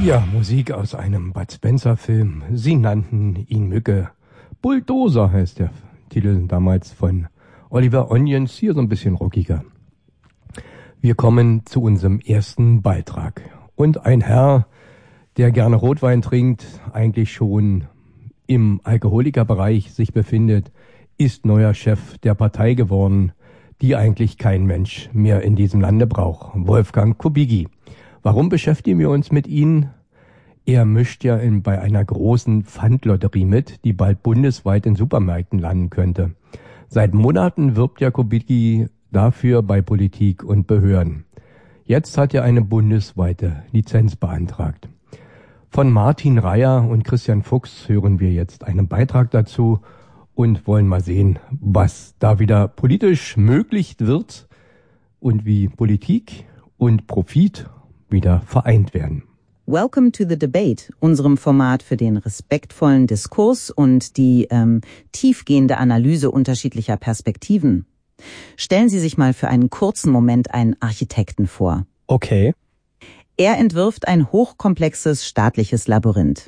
Ja, Musik aus einem Bud Spencer-Film. Sie nannten ihn Mücke. Bulldozer heißt der Titel damals von Oliver Onions, hier so ein bisschen rockiger. Wir kommen zu unserem ersten Beitrag. Und ein Herr, der gerne Rotwein trinkt, eigentlich schon im Alkoholikerbereich sich befindet, ist neuer Chef der Partei geworden, die eigentlich kein Mensch mehr in diesem Lande braucht. Wolfgang Kubicki. Warum beschäftigen wir uns mit ihm? Er mischt ja bei einer großen Pfandlotterie mit, die bald bundesweit in Supermärkten landen könnte. Seit Monaten wirbt ja Kubicki dafür bei Politik und Behörden. Jetzt hat er eine bundesweite Lizenz beantragt. Von Martin Reyer und Christian Fuchs hören wir jetzt einen Beitrag dazu und wollen mal sehen, was da wieder politisch möglich wird und wie Politik und Profit wieder vereint werden. Welcome to the Debate, unserem Format für den respektvollen Diskurs und die tiefgehende Analyse unterschiedlicher Perspektiven. Stellen Sie sich mal für einen kurzen Moment einen Architekten vor. Okay. Er entwirft ein hochkomplexes staatliches Labyrinth.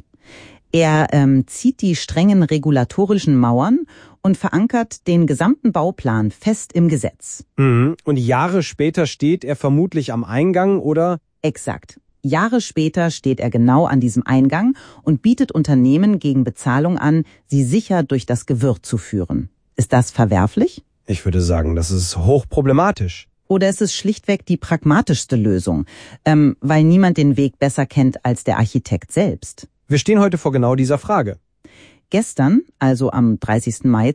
Er zieht die strengen regulatorischen Mauern und verankert den gesamten Bauplan fest im Gesetz. Mhm. Und Jahre später steht er vermutlich am Eingang, oder? Exakt. Jahre später steht er genau an diesem Eingang und bietet Unternehmen gegen Bezahlung an, sie sicher durch das Gewirr zu führen. Ist das verwerflich? Ich würde sagen, das ist hochproblematisch. Oder ist es schlichtweg die pragmatischste Lösung, weil niemand den Weg besser kennt als der Architekt selbst? Wir stehen heute vor genau dieser Frage. Gestern, also am 30. Mai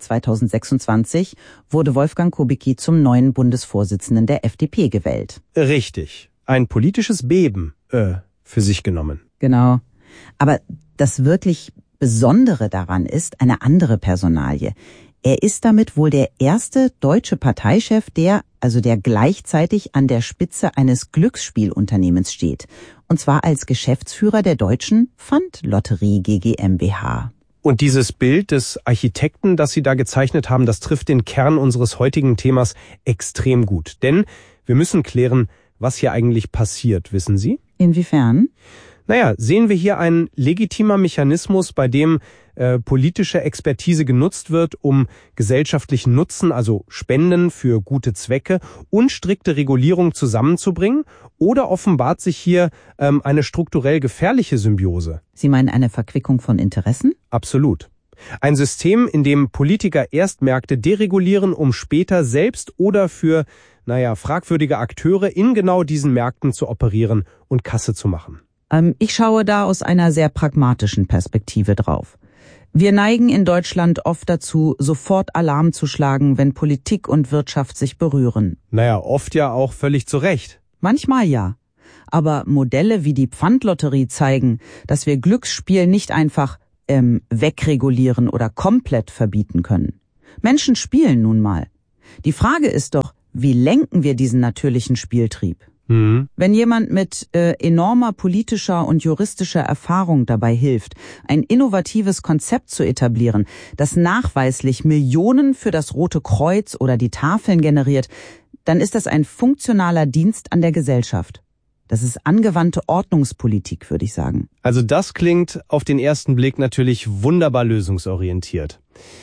2026, wurde Wolfgang Kubicki zum neuen Bundesvorsitzenden der FDP gewählt. Richtig. Ein politisches Beben, für sich genommen. Genau. Aber das wirklich Besondere daran ist eine andere Personalie. Er ist damit wohl der erste deutsche Parteichef, der gleichzeitig an der Spitze eines Glücksspielunternehmens steht. Und zwar als Geschäftsführer der deutschen Pfandlotterie GmbH. Und dieses Bild des Architekten, das Sie da gezeichnet haben, das trifft den Kern unseres heutigen Themas extrem gut. Denn wir müssen klären, was hier eigentlich passiert, wissen Sie? Inwiefern? Naja, sehen wir hier ein legitimer Mechanismus, bei dem politische Expertise genutzt wird, um gesellschaftlichen Nutzen, also Spenden für gute Zwecke und strikte Regulierung zusammenzubringen? Oder offenbart sich hier eine strukturell gefährliche Symbiose? Sie meinen eine Verquickung von Interessen? Absolut. Ein System, in dem Politiker erst Märkte deregulieren, um später selbst oder für, fragwürdige Akteure in genau diesen Märkten zu operieren und Kasse zu machen. Ich schaue da aus einer sehr pragmatischen Perspektive drauf. Wir neigen in Deutschland oft dazu, sofort Alarm zu schlagen, wenn Politik und Wirtschaft sich berühren. Oft ja auch völlig zu Recht. Manchmal ja. Aber Modelle wie die Pfandlotterie zeigen, dass wir Glücksspiel nicht einfach wegregulieren oder komplett verbieten können. Menschen spielen nun mal. Die Frage ist doch, wie lenken wir diesen natürlichen Spieltrieb? Wenn jemand mit enormer politischer und juristischer Erfahrung dabei hilft, ein innovatives Konzept zu etablieren, das nachweislich Millionen für das Rote Kreuz oder die Tafeln generiert, dann ist das ein funktionaler Dienst an der Gesellschaft. Das ist angewandte Ordnungspolitik, würde ich sagen. Also das klingt auf den ersten Blick natürlich wunderbar lösungsorientiert.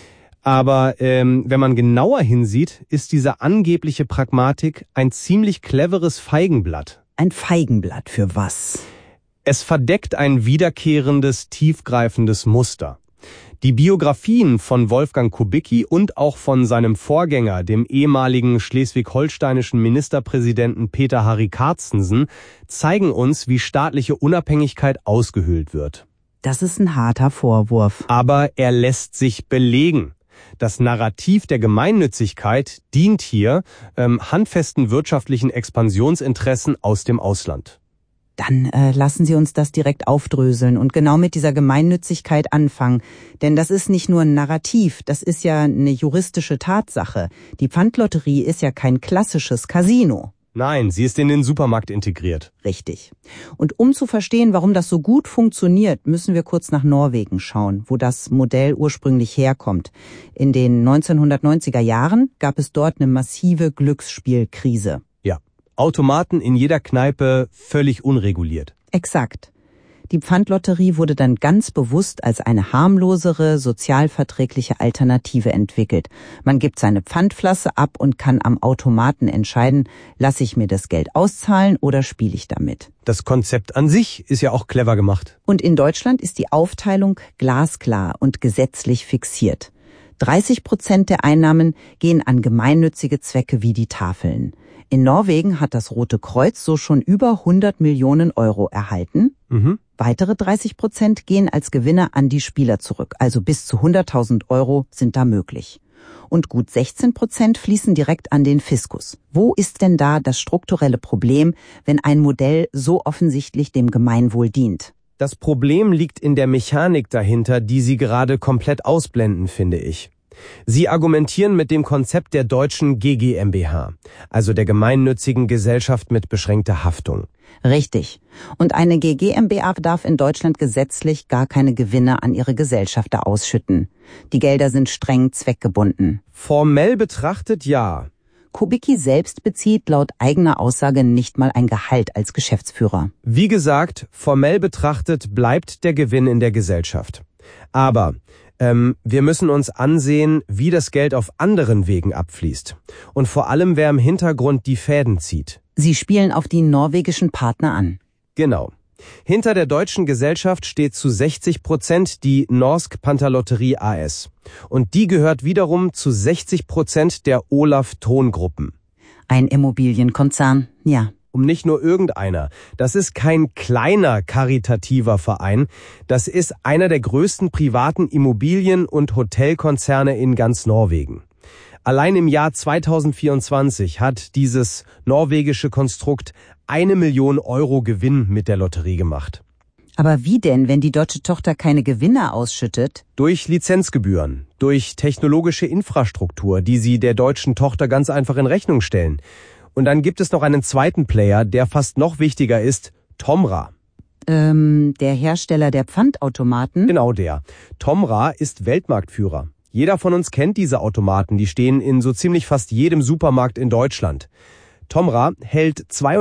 Aber wenn man genauer hinsieht, ist diese angebliche Pragmatik ein ziemlich cleveres Feigenblatt. Ein Feigenblatt für was? Es verdeckt ein wiederkehrendes, tiefgreifendes Muster. Die Biografien von Wolfgang Kubicki und auch von seinem Vorgänger, dem ehemaligen schleswig-holsteinischen Ministerpräsidenten Peter-Harry Carstensen, zeigen uns, wie staatliche Unabhängigkeit ausgehöhlt wird. Das ist ein harter Vorwurf. Aber er lässt sich belegen. Das Narrativ der Gemeinnützigkeit dient hier handfesten wirtschaftlichen Expansionsinteressen aus dem Ausland. Dann lassen Sie uns das direkt aufdröseln und genau mit dieser Gemeinnützigkeit anfangen. Denn das ist nicht nur ein Narrativ, das ist ja eine juristische Tatsache. Die Pfandlotterie ist ja kein klassisches Casino. Nein, sie ist in den Supermarkt integriert. Richtig. Und um zu verstehen, warum das so gut funktioniert, müssen wir kurz nach Norwegen schauen, wo das Modell ursprünglich herkommt. In den 1990er Jahren gab es dort eine massive Glücksspielkrise. Ja, Automaten in jeder Kneipe völlig unreguliert. Exakt. Die Pfandlotterie wurde dann ganz bewusst als eine harmlosere, sozialverträgliche Alternative entwickelt. Man gibt seine Pfandflasse ab und kann am Automaten entscheiden, lasse ich mir das Geld auszahlen oder spiele ich damit. Das Konzept an sich ist ja auch clever gemacht. Und in Deutschland ist die Aufteilung glasklar und gesetzlich fixiert. 30% der Einnahmen gehen an gemeinnützige Zwecke wie die Tafeln. In Norwegen hat das Rote Kreuz so schon über 100 Millionen Euro erhalten. Weitere 30% gehen als Gewinne an die Spieler zurück, also bis zu 100.000 Euro sind da möglich. Und gut 16% fließen direkt an den Fiskus. Wo ist denn da das strukturelle Problem, wenn ein Modell so offensichtlich dem Gemeinwohl dient? Das Problem liegt in der Mechanik dahinter, die Sie gerade komplett ausblenden, finde ich. Sie argumentieren mit dem Konzept der deutschen GGmbH, also der gemeinnützigen Gesellschaft mit beschränkter Haftung. Richtig. Und eine GGmbH darf in Deutschland gesetzlich gar keine Gewinne an ihre Gesellschafter ausschütten. Die Gelder sind streng zweckgebunden. Formell betrachtet ja. Kubicki selbst bezieht laut eigener Aussage nicht mal ein Gehalt als Geschäftsführer. Wie gesagt, formell betrachtet bleibt der Gewinn in der Gesellschaft. Aber wir müssen uns ansehen, wie das Geld auf anderen Wegen abfließt. Und vor allem, wer im Hintergrund die Fäden zieht. Sie spielen auf die norwegischen Partner an. Genau. Hinter der deutschen Gesellschaft steht zu 60% die Norsk Pantelotterie AS. Und die gehört wiederum zu 60% der Olaf Thon Gruppen. Ein Immobilienkonzern, ja. Um nicht nur irgendeiner. Das ist kein kleiner karitativer Verein. Das ist einer der größten privaten Immobilien- und Hotelkonzerne in ganz Norwegen. Allein im Jahr 2024 hat dieses norwegische Konstrukt 1 Million Euro Gewinn mit der Lotterie gemacht. Aber wie denn, wenn die deutsche Tochter keine Gewinne ausschüttet? Durch Lizenzgebühren, durch technologische Infrastruktur, die sie der deutschen Tochter ganz einfach in Rechnung stellen. Und dann gibt es noch einen zweiten Player, der fast noch wichtiger ist, Tomra. Der Hersteller der Pfandautomaten? Genau der. Tomra ist Weltmarktführer. Jeder von uns kennt diese Automaten, die stehen in so ziemlich fast jedem Supermarkt in Deutschland. Tomra hält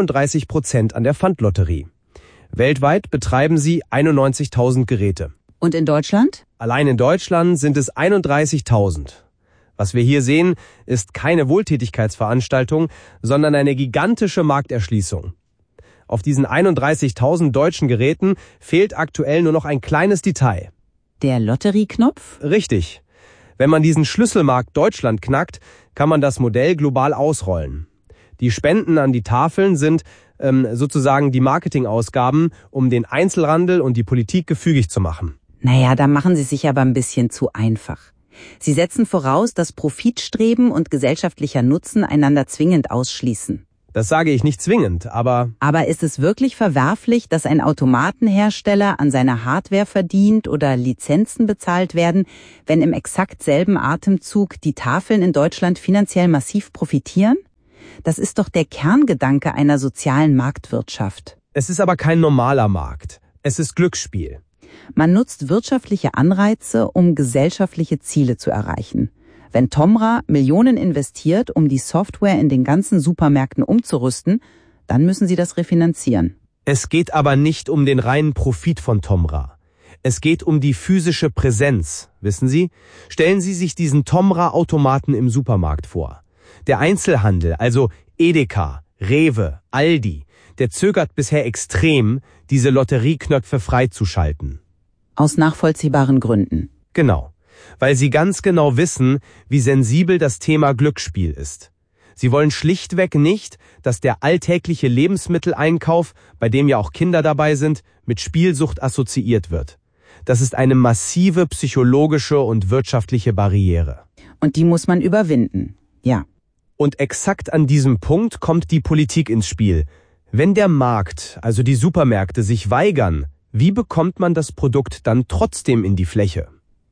32% an der Pfandlotterie. Weltweit betreiben sie 91.000 Geräte. Und in Deutschland? Allein in Deutschland sind es 31.000. Was wir hier sehen, ist keine Wohltätigkeitsveranstaltung, sondern eine gigantische Markterschließung. Auf diesen 31.000 deutschen Geräten fehlt aktuell nur noch ein kleines Detail. Der Lotterieknopf? Richtig. Wenn man diesen Schlüsselmarkt Deutschland knackt, kann man das Modell global ausrollen. Die Spenden an die Tafeln sind sozusagen die Marketingausgaben, um den Einzelhandel und die Politik gefügig zu machen. Naja, da machen Sie sich aber ein bisschen zu einfach. Sie setzen voraus, dass Profitstreben und gesellschaftlicher Nutzen einander zwingend ausschließen. Das sage ich nicht zwingend, aber... Aber ist es wirklich verwerflich, dass ein Automatenhersteller an seiner Hardware verdient oder Lizenzen bezahlt werden, wenn im exakt selben Atemzug die Tafeln in Deutschland finanziell massiv profitieren? Das ist doch der Kerngedanke einer sozialen Marktwirtschaft. Es ist aber kein normaler Markt. Es ist Glücksspiel. Man nutzt wirtschaftliche Anreize, um gesellschaftliche Ziele zu erreichen. Wenn Tomra Millionen investiert, um die Software in den ganzen Supermärkten umzurüsten, dann müssen sie das refinanzieren. Es geht aber nicht um den reinen Profit von Tomra. Es geht um die physische Präsenz, wissen Sie? Stellen Sie sich diesen Tomra-Automaten im Supermarkt vor. Der Einzelhandel, also Edeka, Rewe, Aldi, der zögert bisher extrem, diese Lotterieknöpfe freizuschalten. Aus nachvollziehbaren Gründen. Genau, weil sie ganz genau wissen, wie sensibel das Thema Glücksspiel ist. Sie wollen schlichtweg nicht, dass der alltägliche Lebensmitteleinkauf, bei dem ja auch Kinder dabei sind, mit Spielsucht assoziiert wird. Das ist eine massive psychologische und wirtschaftliche Barriere. Und die muss man überwinden, ja. Und exakt an diesem Punkt kommt die Politik ins Spiel. Wenn der Markt, also die Supermärkte, sich weigern, wie bekommt man das Produkt dann trotzdem in die Fläche?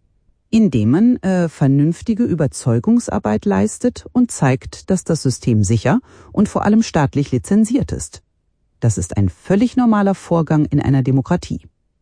Indem man vernünftige Überzeugungsarbeit leistet und zeigt, dass das System sicher und vor allem staatlich lizenziert ist. Das ist ein völlig normaler Vorgang in einer Demokratie.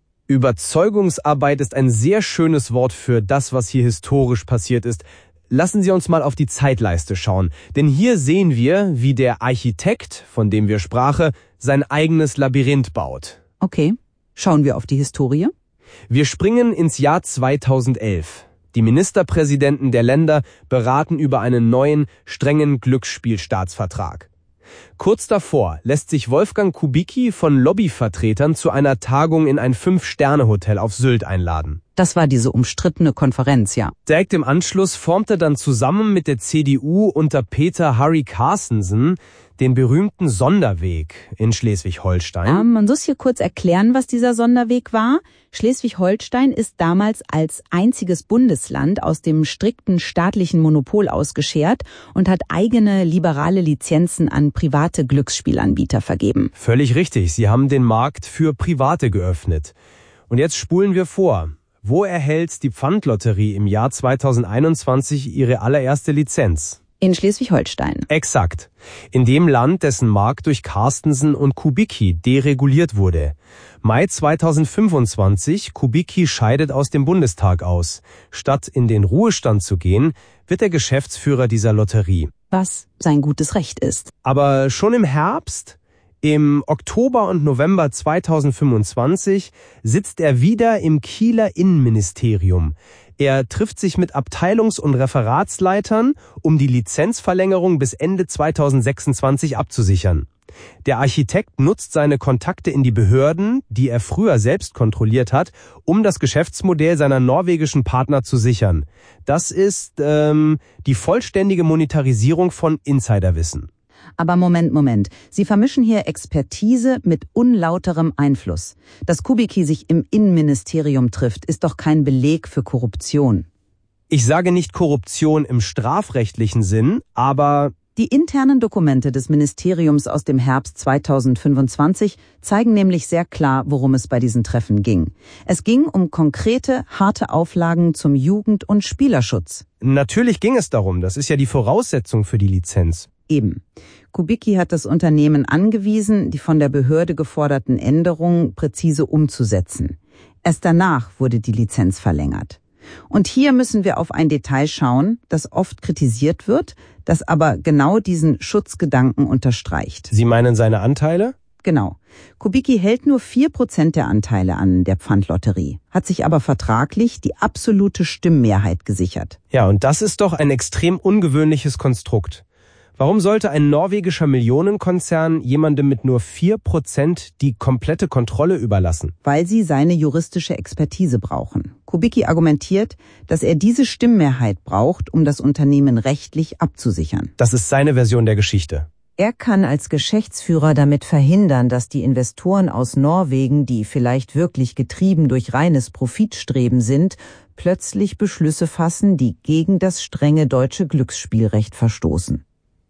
Überzeugungsarbeit ist ein sehr schönes Wort für das, was hier historisch passiert ist. Lassen Sie uns mal auf die Zeitleiste schauen, denn hier sehen wir, wie der Architekt, von dem wir sprachen, sein eigenes Labyrinth baut. Okay. Schauen wir auf die Historie? Wir springen ins Jahr 2011. Die Ministerpräsidenten der Länder beraten über einen neuen, strengen Glücksspielstaatsvertrag. Kurz davor lässt sich Wolfgang Kubicki von Lobbyvertretern zu einer Tagung in ein 5-Sterne-Hotel auf Sylt einladen. Das war diese umstrittene Konferenz, ja. Direkt im Anschluss formt er dann zusammen mit der CDU unter Peter Harry Carstensen den berühmten Sonderweg in Schleswig-Holstein. Man muss hier kurz erklären, was dieser Sonderweg war. Schleswig-Holstein ist damals als einziges Bundesland aus dem strikten staatlichen Monopol ausgeschert und hat eigene liberale Lizenzen an private Glücksspielanbieter vergeben. Völlig richtig, sie haben den Markt für Private geöffnet. Und jetzt spulen wir vor. Wo erhält die Pfandlotterie im Jahr 2021 ihre allererste Lizenz? In Schleswig-Holstein. Exakt. In dem Land, dessen Markt durch Carstensen und Kubicki dereguliert wurde. Mai 2025, Kubicki scheidet aus dem Bundestag aus. Statt in den Ruhestand zu gehen, wird er Geschäftsführer dieser Lotterie. Was sein gutes Recht ist. Aber schon im Herbst, im Oktober und November 2025, sitzt er wieder im Kieler Innenministerium. Er trifft sich mit Abteilungs- und Referatsleitern, um die Lizenzverlängerung bis Ende 2026 abzusichern. Der Architekt nutzt seine Kontakte in die Behörden, die er früher selbst kontrolliert hat, um das Geschäftsmodell seiner norwegischen Partner zu sichern. Das ist die vollständige Monetarisierung von Insiderwissen. Aber Moment. Sie vermischen hier Expertise mit unlauterem Einfluss. Dass Kubicki sich im Innenministerium trifft, ist doch kein Beleg für Korruption. Ich sage nicht Korruption im strafrechtlichen Sinn, aber die internen Dokumente des Ministeriums aus dem Herbst 2025 zeigen nämlich sehr klar, worum es bei diesen Treffen ging. Es ging um konkrete, harte Auflagen zum Jugend- und Spielerschutz. Natürlich ging es darum, das ist ja die Voraussetzung für die Lizenz. Eben. Kubicki hat das Unternehmen angewiesen, die von der Behörde geforderten Änderungen präzise umzusetzen. Erst danach wurde die Lizenz verlängert. Und hier müssen wir auf ein Detail schauen, das oft kritisiert wird, das aber genau diesen Schutzgedanken unterstreicht. Sie meinen seine Anteile? Genau. Kubicki hält nur 4% der Anteile an der Pfandlotterie, hat sich aber vertraglich die absolute Stimmmehrheit gesichert. Ja, und das ist doch ein extrem ungewöhnliches Konstrukt. Warum sollte ein norwegischer Millionenkonzern jemandem mit nur 4% die komplette Kontrolle überlassen? Weil sie seine juristische Expertise brauchen. Kubicki argumentiert, dass er diese Stimmmehrheit braucht, um das Unternehmen rechtlich abzusichern. Das ist seine Version der Geschichte. Er kann als Geschäftsführer damit verhindern, dass die Investoren aus Norwegen, die vielleicht wirklich getrieben durch reines Profitstreben sind, plötzlich Beschlüsse fassen, die gegen das strenge deutsche Glücksspielrecht verstoßen.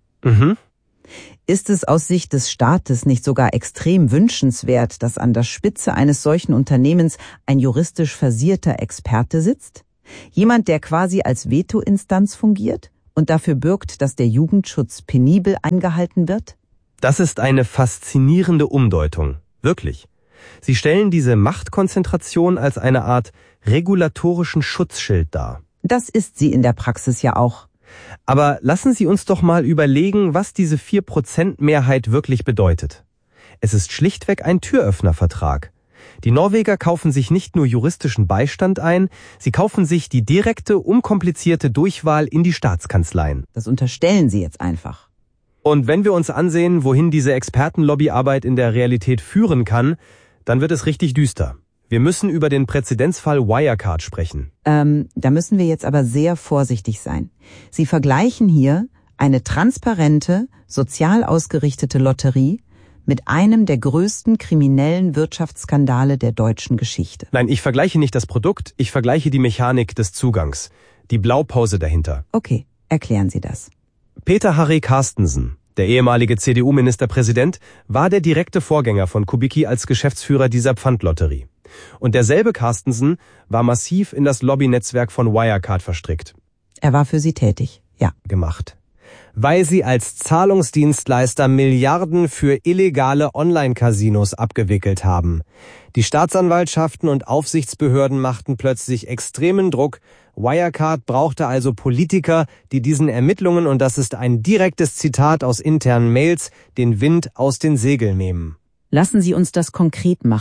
Ist es aus Sicht des Staates nicht sogar extrem wünschenswert, dass an der Spitze eines solchen Unternehmens ein juristisch versierter Experte sitzt? Jemand, der quasi als Vetoinstanz fungiert und dafür bürgt, dass der Jugendschutz penibel eingehalten wird? Das ist eine faszinierende Umdeutung. Wirklich. Sie stellen diese Machtkonzentration als eine Art regulatorischen Schutzschild dar. Das ist sie in der Praxis ja auch. Aber lassen Sie uns doch mal überlegen, was diese 4%-Mehrheit wirklich bedeutet. Es ist schlichtweg ein Türöffnervertrag. Die Norweger kaufen sich nicht nur juristischen Beistand ein, sie kaufen sich die direkte, unkomplizierte Durchwahl in die Staatskanzleien. Das unterstellen Sie jetzt einfach. Und wenn wir uns ansehen, wohin diese Expertenlobbyarbeit in der Realität führen kann, dann wird es richtig düster. Wir müssen über den Präzedenzfall Wirecard sprechen. Da müssen wir jetzt aber sehr vorsichtig sein. Sie vergleichen hier eine transparente, sozial ausgerichtete Lotterie mit einem der größten kriminellen Wirtschaftsskandale der deutschen Geschichte. Nein, ich vergleiche nicht das Produkt, ich vergleiche die Mechanik des Zugangs, die Blaupause dahinter. Okay, erklären Sie das. Peter Harry Carstensen, der ehemalige CDU-Ministerpräsident, war der direkte Vorgänger von Kubicki als Geschäftsführer dieser Pfandlotterie. Und derselbe Carstensen war massiv in das Lobbynetzwerk von Wirecard verstrickt. Er war für sie tätig, ja. Gemacht. Weil sie als Zahlungsdienstleister Milliarden für illegale Online-Casinos abgewickelt haben. Die Staatsanwaltschaften und Aufsichtsbehörden machten plötzlich extremen Druck. Wirecard brauchte also Politiker, die diesen Ermittlungen, und das ist ein direktes Zitat aus internen Mails, den Wind aus den Segeln nehmen. Lassen Sie uns das konkret machen.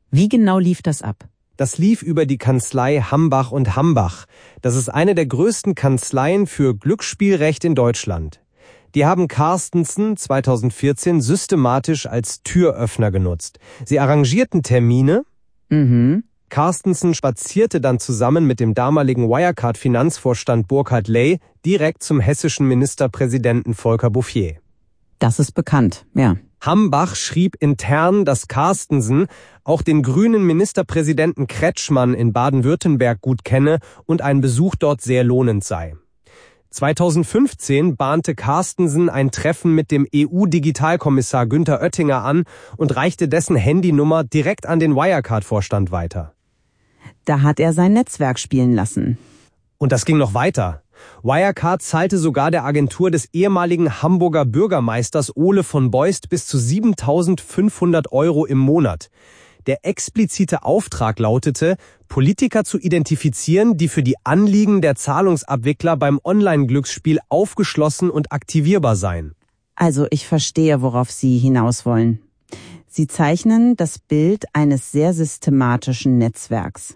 Wie genau lief das ab? Das lief über die Kanzlei Hambach und Hambach. Das ist eine der größten Kanzleien für Glücksspielrecht in Deutschland. Die haben Carstensen 2014 systematisch als Türöffner genutzt. Sie arrangierten Termine. Carstensen spazierte dann zusammen mit dem damaligen Wirecard-Finanzvorstand Burkhard Ley direkt zum hessischen Ministerpräsidenten Volker Bouffier. Das ist bekannt, ja. Hambach schrieb intern, dass Carstensen auch den grünen Ministerpräsidenten Kretschmann in Baden-Württemberg gut kenne und ein Besuch dort sehr lohnend sei. 2015 bahnte Carstensen ein Treffen mit dem EU-Digitalkommissar Günther Oettinger an und reichte dessen Handynummer direkt an den Wirecard-Vorstand weiter. Da hat er sein Netzwerk spielen lassen. Und das ging noch weiter. Wirecard zahlte sogar der Agentur des ehemaligen Hamburger Bürgermeisters Ole von Beust bis zu 7.500 € im Monat. Der explizite Auftrag lautete, Politiker zu identifizieren, die für die Anliegen der Zahlungsabwickler beim Online-Glücksspiel aufgeschlossen und aktivierbar seien. Also ich verstehe, worauf Sie hinaus wollen. Sie zeichnen das Bild eines sehr systematischen Netzwerks.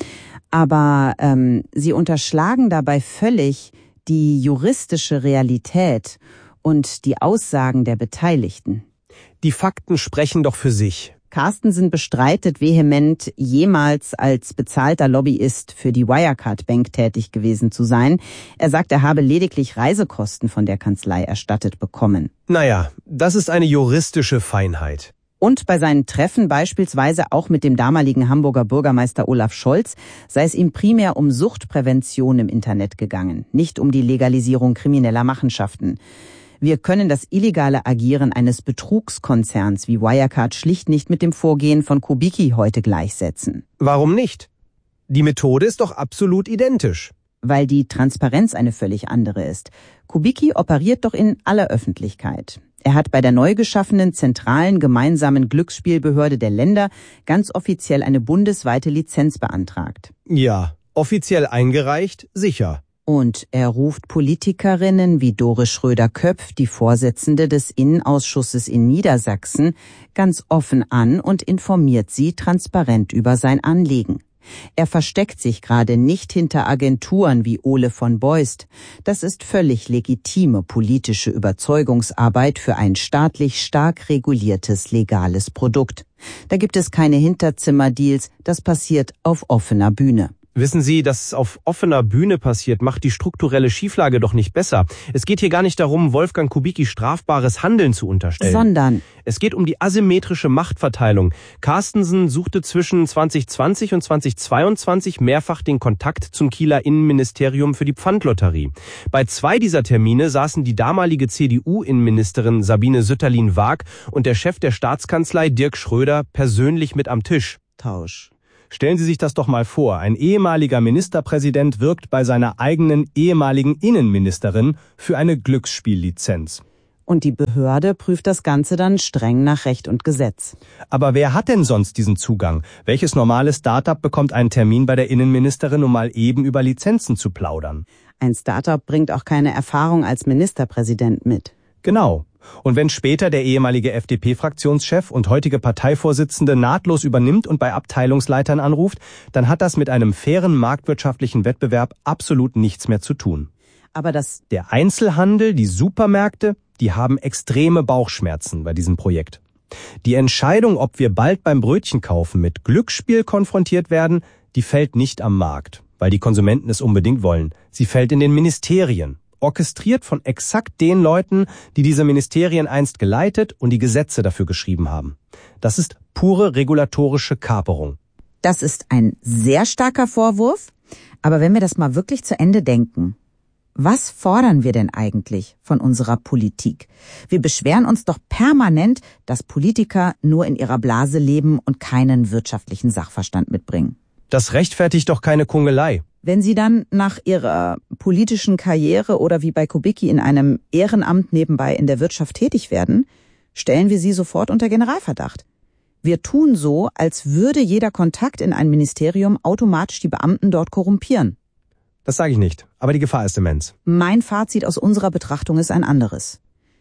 Aber Sie unterschlagen dabei völlig die juristische Realität und die Aussagen der Beteiligten. Die Fakten sprechen doch für sich. Carstensen bestreitet vehement, jemals als bezahlter Lobbyist für die Wirecard Bank tätig gewesen zu sein. Er sagt, er habe lediglich Reisekosten von der Kanzlei erstattet bekommen. Naja, das ist eine juristische Feinheit. Und bei seinen Treffen beispielsweise auch mit dem damaligen Hamburger Bürgermeister Olaf Scholz sei es ihm primär um Suchtprävention im Internet gegangen, nicht um die Legalisierung krimineller Machenschaften. Wir können das illegale Agieren eines Betrugskonzerns wie Wirecard schlicht nicht mit dem Vorgehen von Kubicki heute gleichsetzen. Warum nicht? Die Methode ist doch absolut identisch. Weil die Transparenz eine völlig andere ist. Kubicki operiert doch in aller Öffentlichkeit. Er hat bei der neu geschaffenen zentralen gemeinsamen Glücksspielbehörde der Länder ganz offiziell eine bundesweite Lizenz beantragt. Ja, offiziell eingereicht, sicher. Und er ruft Politikerinnen wie Doris Schröder-Köpf, die Vorsitzende des Innenausschusses in Niedersachsen, ganz offen an und informiert sie transparent über sein Anliegen. Er versteckt sich gerade nicht hinter Agenturen wie Ole von Beust. Das ist völlig legitime politische Überzeugungsarbeit für ein staatlich stark reguliertes, legales Produkt. Da gibt es keine Hinterzimmerdeals, das passiert auf offener Bühne. Wissen Sie, dass es auf offener Bühne passiert, macht die strukturelle Schieflage doch nicht besser. Es geht hier gar nicht darum, Wolfgang Kubicki strafbares Handeln zu unterstellen. Sondern es geht um die asymmetrische Machtverteilung. Carstensen suchte zwischen 2020 und 2022 mehrfach den Kontakt zum Kieler Innenministerium für die Pfandlotterie. Bei 2 dieser Termine saßen die damalige CDU-Innenministerin Sabine Sütterlin-Waag und der Chef der Staatskanzlei Dirk Schröder persönlich mit am Tisch. Tausch. Stellen Sie sich das doch mal vor, ein ehemaliger Ministerpräsident wirkt bei seiner eigenen ehemaligen Innenministerin für eine Glücksspiellizenz. Und die Behörde prüft das Ganze dann streng nach Recht und Gesetz. Aber wer hat denn sonst diesen Zugang? Welches normale Start-up bekommt einen Termin bei der Innenministerin, um mal eben über Lizenzen zu plaudern? Ein Start-up bringt auch keine Erfahrung als Ministerpräsident mit. Genau. Und wenn später der ehemalige FDP-Fraktionschef und heutige Parteivorsitzende nahtlos übernimmt und bei Abteilungsleitern anruft, dann hat das mit einem fairen marktwirtschaftlichen Wettbewerb absolut nichts mehr zu tun. Aber der Einzelhandel, die Supermärkte, die haben extreme Bauchschmerzen bei diesem Projekt. Die Entscheidung, ob wir bald beim Brötchenkaufen mit Glücksspiel konfrontiert werden, die fällt nicht am Markt, weil die Konsumenten es unbedingt wollen. Sie fällt in den Ministerien. Orchestriert von exakt den Leuten, die diese Ministerien einst geleitet und die Gesetze dafür geschrieben haben. Das ist pure regulatorische Kaperung. Das ist ein sehr starker Vorwurf, aber wenn wir das mal wirklich zu Ende denken, was fordern wir denn eigentlich von unserer Politik? Wir beschweren uns doch permanent, dass Politiker nur in ihrer Blase leben und keinen wirtschaftlichen Sachverstand mitbringen. Das rechtfertigt doch keine Kungelei. Wenn Sie dann nach Ihrer politischen Karriere oder wie bei Kubicki in einem Ehrenamt nebenbei in der Wirtschaft tätig werden, stellen wir Sie sofort unter Generalverdacht. Wir tun so, als würde jeder Kontakt in ein Ministerium automatisch die Beamten dort korrumpieren. Das sage ich nicht, aber die Gefahr ist immens. Mein Fazit aus unserer Betrachtung ist ein anderes.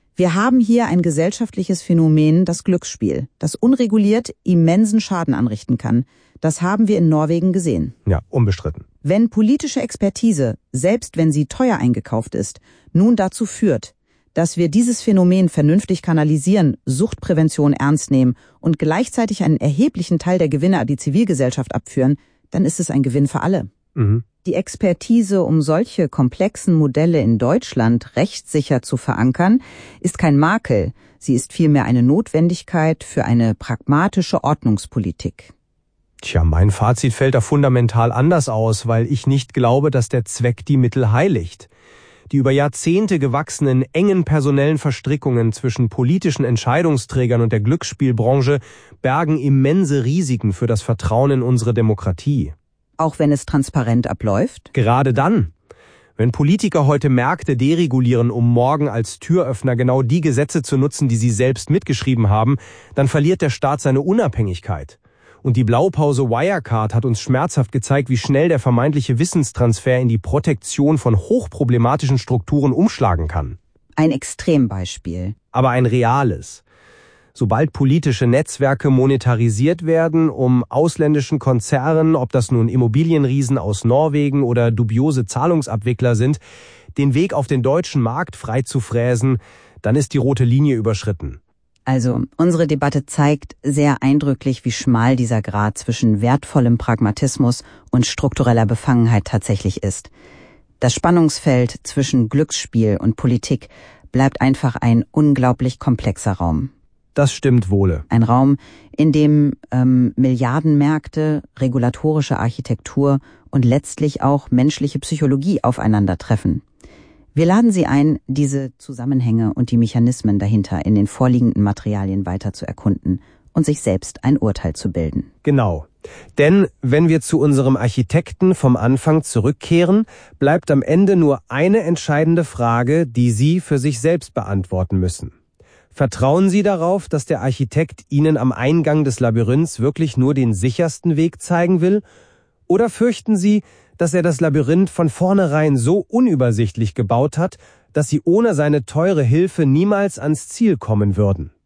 Wir haben hier ein gesellschaftliches Phänomen, das Glücksspiel, das unreguliert immensen Schaden anrichten kann. Das haben wir in Norwegen gesehen. Ja, unbestritten. Wenn politische Expertise, selbst wenn sie teuer eingekauft ist, nun dazu führt, dass wir dieses Phänomen vernünftig kanalisieren, Suchtprävention ernst nehmen und gleichzeitig einen erheblichen Teil der Gewinne an die Zivilgesellschaft abführen, dann ist es ein Gewinn für alle. Mhm. Die Expertise, um solche komplexen Modelle in Deutschland rechtssicher zu verankern, ist kein Makel. Sie ist vielmehr eine Notwendigkeit für eine pragmatische Ordnungspolitik. Tja, mein Fazit fällt da fundamental anders aus, weil ich nicht glaube, dass der Zweck die Mittel heiligt. Die über Jahrzehnte gewachsenen engen personellen Verstrickungen zwischen politischen Entscheidungsträgern und der Glücksspielbranche bergen immense Risiken für das Vertrauen in unsere Demokratie. Auch wenn es transparent abläuft? Gerade dann. Wenn Politiker heute Märkte deregulieren, um morgen als Türöffner genau die Gesetze zu nutzen, die sie selbst mitgeschrieben haben, dann verliert der Staat seine Unabhängigkeit. Und die Blaupause Wirecard hat uns schmerzhaft gezeigt, wie schnell der vermeintliche Wissenstransfer in die Protektion von hochproblematischen Strukturen umschlagen kann. Ein Extrembeispiel. Aber ein reales. Sobald politische Netzwerke monetarisiert werden, um ausländischen Konzernen, ob das nun Immobilienriesen aus Norwegen oder dubiose Zahlungsabwickler sind, den Weg auf den deutschen Markt freizufräsen, dann ist die rote Linie überschritten. Also, unsere Debatte zeigt sehr eindrücklich, wie schmal dieser Grat zwischen wertvollem Pragmatismus und struktureller Befangenheit tatsächlich ist. Das Spannungsfeld zwischen Glücksspiel und Politik bleibt einfach ein unglaublich komplexer Raum. Das stimmt wohl. Ein Raum, in dem Milliardenmärkte, regulatorische Architektur und letztlich auch menschliche Psychologie aufeinandertreffen. Wir laden Sie ein, diese Zusammenhänge und die Mechanismen dahinter in den vorliegenden Materialien weiter zu erkunden und sich selbst ein Urteil zu bilden. Genau. Denn wenn wir zu unserem Architekten vom Anfang zurückkehren, bleibt am Ende nur eine entscheidende Frage, die Sie für sich selbst beantworten müssen. Vertrauen Sie darauf, dass der Architekt Ihnen am Eingang des Labyrinths wirklich nur den sichersten Weg zeigen will? Oder fürchten Sie, dass er das Labyrinth von vornherein so unübersichtlich gebaut hat, dass Sie ohne seine teure Hilfe niemals ans Ziel kommen würden?